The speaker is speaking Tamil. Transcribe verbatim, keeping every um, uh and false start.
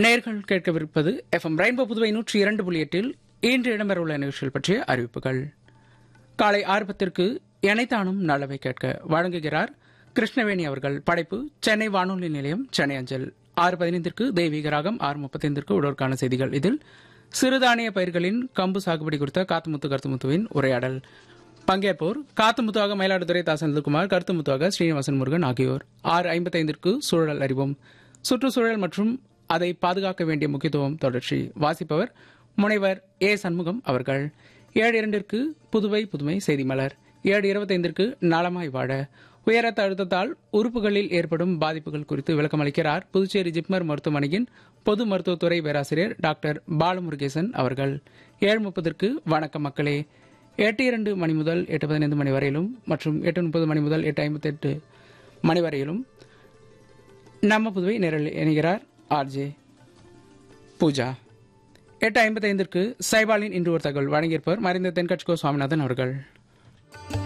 நேர்கள் கேட்கவிருப்பது எஃப்எம் ரெயின்போ புதுவை நூற்றி இரண்டு புள்ளி எட்டில் இன்று இடம்பெறவுள்ள நிகழ்ச்சிகள் பற்றிய அறிவிப்புகள். காலை ஆறு பத்திற்கு எனைத்தானும் நல்லவை கேட்க வழங்குகிறார் கிருஷ்ணவேணி அவர்கள். படைப்பு சென்னை வானொலி நிலையம், சென்னை அஞ்சல். ஆறு பதினைந்திற்கு தெய்வீக ராகம், ஆறு முப்பத்தைந்திற்கு உடற்கான செய்திகள். இதில் சிறுதானிய பயிர்களின் கம்பு சாகுபடி குறித்த காத்துமுத்து கருத்துமுத்துவின் உரையாடல். பங்கேற்போர் காத்துமுத்தாக மயிலாடுதுறை தா செந்தில்குமார், கருத்துமுத்தாக ஸ்ரீனிவாசன் முருகன் ஆகியோர். ஆறு ஐம்பத்தைந்திற்கு சூழல் அறிவோம். சுற்றுச்சூழல் மற்றும் அதை பாதுகாக்க வேண்டிய முக்கியத்துவம் தொடர்ச்சி. வாசிப்பவர் முனைவர் ஏ சண்முகம் அவர்கள். ஏழு இரண்டிற்கு புதுவை புதுமை செய்தி மலர். ஏழு இருபத்தைந்திற்கு நலமாய் வாழ, உயர் ரத்த அழுத்தத்தால் உறுப்புகளில் ஏற்படும் பாதிப்புகள் குறித்து விளக்கம் அளிக்கிறார் புதுச்சேரி ஜிப்மர் மருத்துவமனையின் பொது மருத்துவத்துறை பேராசிரியர் டாக்டர் பாலமுருகேசன் அவர்கள். ஏழு முப்பதற்கு வணக்கம் மக்களே. எட்டு இரண்டு மணி முதல் எட்டு பதினைந்து மணி வரையிலும் மற்றும் எட்டு முப்பது மணி முதல் எட்டு ஐம்பத்தி எட்டு மணி வரையிலும் நம்ம புதுவை நேரில் இணைகிறார் ஆர்ஜே பூஜா. எட்டு ஐம்பத்தைந்திற்கு சைபாலின் இன்று ஒரு தகவல் வழங்கியிருப்பவர் மறைந்த தென்கட்சிகோ சுவாமிநாதன் அவர்கள்.